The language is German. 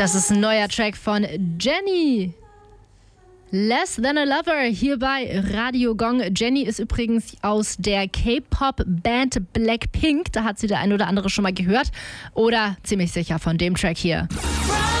Das ist ein neuer Track von Jenny. Less Than a Lover hier bei Radio Gong. Jenny ist übrigens aus der K-Pop-Band Blackpink. Da hat sie der ein oder andere schon mal gehört. Oder ziemlich sicher von dem Track hier.